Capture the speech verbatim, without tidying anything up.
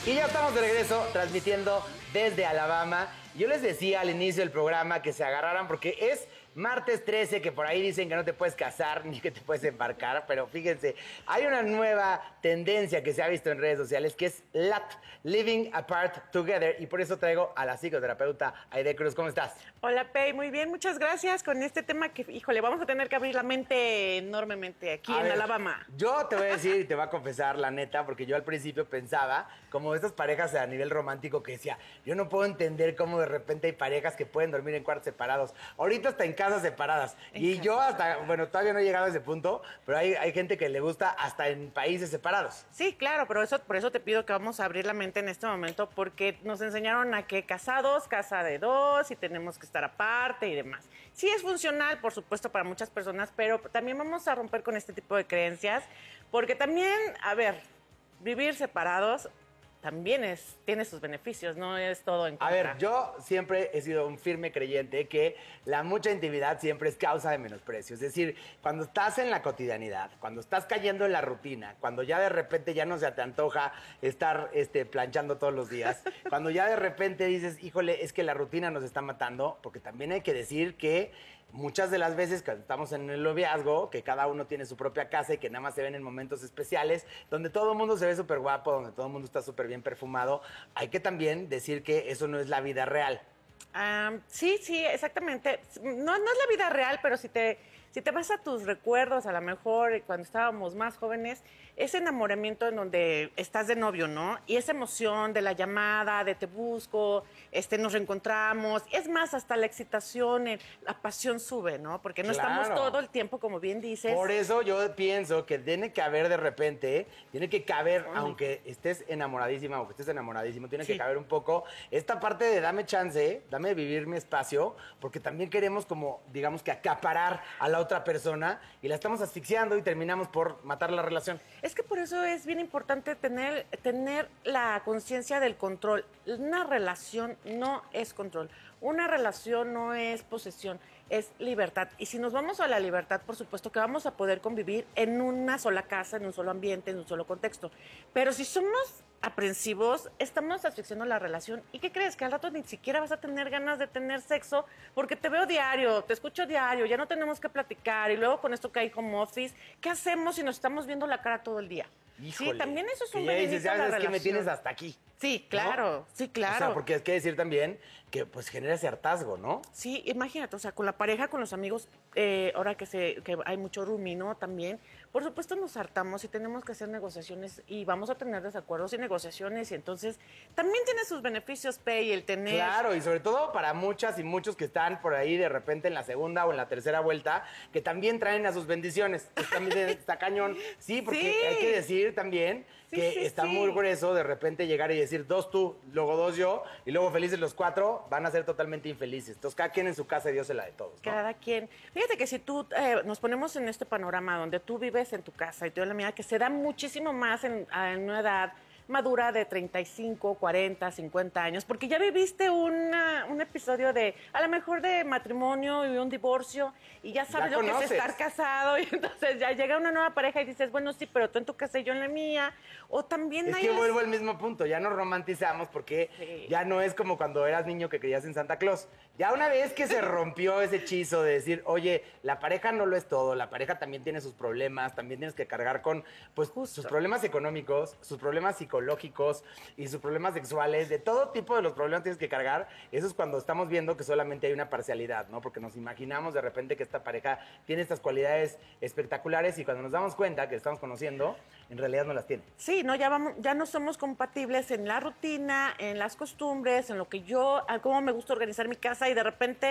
Y ya estamos de regreso transmitiendo desde Alabama. Yo les decía al inicio del programa que se agarraran porque es martes trece, que por ahí dicen que no te puedes casar ni que te puedes embarcar, pero fíjense, hay una nueva tendencia que se ha visto en redes sociales que es L A T, Living Apart Together, y por eso traigo a la psicoterapeuta Aide Cruz. ¿Cómo estás? Hola, Pei, muy bien, muchas gracias con este tema que, híjole, vamos a tener que abrir la mente enormemente aquí A en ver, Alabama. Yo te voy a decir y te voy a confesar la neta, porque yo al principio pensaba, como estas parejas a nivel romántico, que decía, yo no puedo entender cómo de repente hay parejas que pueden dormir en cuartos separados. Ahorita hasta en casas separadas. En y casa. yo hasta, bueno, todavía no he llegado a ese punto, pero hay, hay gente que le gusta hasta en países separados. Sí, claro, pero eso, por eso te pido que vamos a abrir la mente en este momento, porque nos enseñaron a que casados, casa de dos, y tenemos que estar aparte y demás. Sí es funcional, por supuesto, para muchas personas, pero también vamos a romper con este tipo de creencias, porque también, a ver, vivir separados también es, tiene sus beneficios, no es todo en contra. A ver, yo siempre he sido un firme creyente que la mucha intimidad siempre es causa de menosprecio. Es decir, cuando estás en la cotidianidad, cuando estás cayendo en la rutina, cuando ya de repente ya no se te antoja estar este, planchando todos los días, cuando ya de repente dices, híjole, es que la rutina nos está matando, porque también hay que decir que muchas de las veces que estamos en el noviazgo, que cada uno tiene su propia casa y que nada más se ven en momentos especiales, donde todo el mundo se ve súper guapo, donde todo el mundo está súper bien perfumado, hay que también decir que eso no es la vida real. Um, sí, sí, exactamente. No, no es la vida real, pero si te, si te vas a tus recuerdos, a lo mejor cuando estábamos más jóvenes, ese enamoramiento en donde estás de novio, ¿no? Y esa emoción de la llamada, de te busco, este, nos reencontramos. Es más, hasta la excitación, el- la pasión sube, ¿no? Porque no Claro. estamos todo el tiempo, como bien dices. Por eso yo pienso que tiene que haber de repente, tiene que caber, Ay. aunque estés enamoradísima o que estés enamoradísimo, tiene Sí. que caber un poco esta parte de dame chance, dame vivir mi espacio, porque también queremos como, digamos que acaparar a la otra persona y la estamos asfixiando y terminamos por matar la relación. Es que por eso es bien importante tener, tener la conciencia del control. Una relación no es control. Una relación no es posesión, es libertad. Y si nos vamos a la libertad, por supuesto que vamos a poder convivir en una sola casa, en un solo ambiente, en un solo contexto. Pero si somos aprensivos, estamos asfixiando la relación. ¿Y qué crees? Que al rato ni siquiera vas a tener ganas de tener sexo porque te veo diario, te escucho diario, ya no tenemos que platicar. Y luego con esto que hay home office, ¿qué hacemos si nos estamos viendo la cara todo el día? Híjole, Sí, también eso es que un ya dices, beneficio a la ¿sabes qué? Me relación. tienes hasta aquí. Sí, claro, ¿no? sí, claro. O sea, porque hay que decir también que pues genera ese hartazgo, ¿no? Sí, imagínate, o sea, con la pareja, con los amigos, eh, ahora que se que hay mucho roomie, ¿no? También, por supuesto nos hartamos y tenemos que hacer negociaciones y vamos a tener desacuerdos y negociaciones y entonces también tiene sus beneficios, Pei, el tener... Claro, y sobre todo para muchas y muchos que están por ahí de repente en la segunda o en la tercera vuelta, que también traen a sus bendiciones. Que también está cañón. Sí, porque Sí. hay que decir también Sí, que sí, está sí. muy grueso de repente llegar y decir dos tú, luego dos yo, y luego felices los cuatro, van a ser totalmente infelices. Entonces cada quien en su casa y Dios se la de todos, ¿no? Cada quien. Fíjate que si tú eh, nos ponemos en este panorama donde tú vives en tu casa y yo en la mía, que se da muchísimo más en, en una edad madura de treinta y cinco, cuarenta, cincuenta años, porque ya viviste una, un episodio de, a lo mejor de matrimonio y un divorcio, y ya sabes Ya lo que es conoces. estar casado, y entonces ya llega una nueva pareja y dices, bueno, sí, pero tú en tu casa y yo en la mía, o también Es hay... que vuelvo al mismo punto, ya nos romantizamos porque Sí. ya no es como cuando eras niño que creías en Santa Claus. Ya una vez que se rompió ese hechizo de decir, oye, la pareja no lo es todo, la pareja también tiene sus problemas, también tienes que cargar con pues Justo. sus problemas económicos, sus problemas psicológicos y sus problemas sexuales, de todo tipo de los problemas tienes que cargar. Eso es cuando estamos viendo que solamente hay una parcialidad, ¿no? Porque nos imaginamos de repente que esta pareja tiene estas cualidades espectaculares y cuando nos damos cuenta que estamos conociendo, en realidad no las tiene. Sí, no, ya vamos, ya no somos compatibles en la rutina, en las costumbres, en lo que yo, a cómo me gusta organizar mi casa y de repente